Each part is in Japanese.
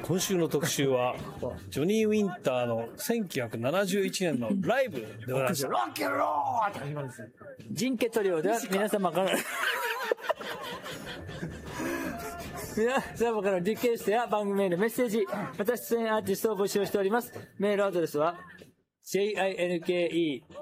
今週の特集は、ジョニー・ウィンターの1971年のライブでございます。 ロッキンローって始まるんですよ。 人気トリオでは皆様から皆様からのリクエストや番組へのメッセージ、また出演アーティストを募集しております。メールアドレスは JINKE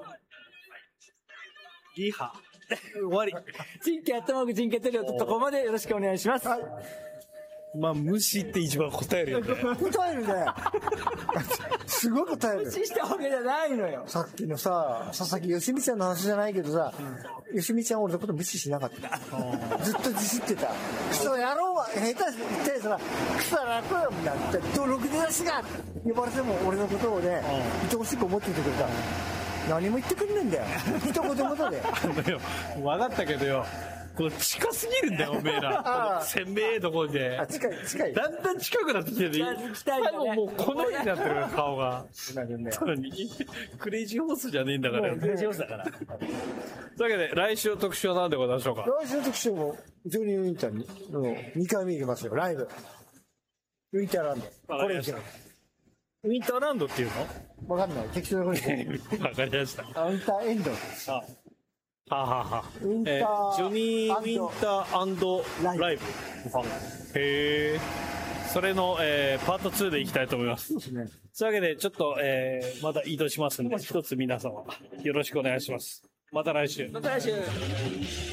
リハ。終わり。 人気人気トリオ.comまでよろしくお願いします。はい、 まあ、無視って一番答えるよね。 答えるね。すごい答える。 無視したわけじゃないのよ。 さっきのさ、佐々木よしみちゃんの話じゃないけどさ、よしみちゃん俺のこと無視しなかった。ずっとディスってた。クソ野郎は、下手して言ったやつが、クソ野郎みたいなって、ろくでなしが呼ばれても俺のことをね、愛おしく思っていてくれた。何も言ってくんねえんだよ。一言もだで。 分かったけどよ。こう近すぎるんだよ、おめえら。鮮明えところで。 近い。 だんだん近くなってきてる。最後もうこのようになってるから、顔が。クレイジーホースじゃねえんだから。 クレイジーホースだから。 というわけで、来週の特集は何でございましょうか。 来週の特集も、ジョニー・ウィンターに、2回目行きますよ、ライブ。ウィンターランド。これですよ。 ウィンターランドっていうの？わかんない。適当なこと言って。 わかりました。 ウィンターエンド。 ウィンター。ジョニー・ウィンター&ライブ。へー。それの、パート2でいきたいと思います。そうですね。というわけで、ちょっと、また移動しますので、一つ皆様、よろしくお願いします。また来週。 また来週。